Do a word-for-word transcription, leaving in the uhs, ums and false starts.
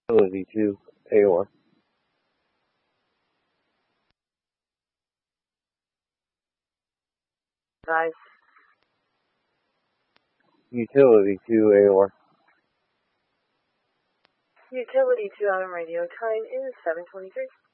Utility two, Aor. Guys. Utility two, Aor. Utility two, on radio. Time is seven twenty-three.